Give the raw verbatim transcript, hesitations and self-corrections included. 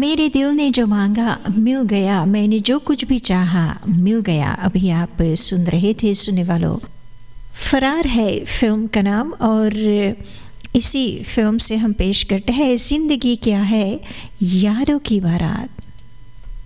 मेरे दिल ने जो मांगा मिल गया, मैंने जो कुछ भी चाहा मिल गया। अभी आप सुन रहे थे सुनने वालों, फरार है फिल्म का नाम, और इसी फिल्म से हम पेश करते हैं ज़िंदगी क्या है यारों की बारात।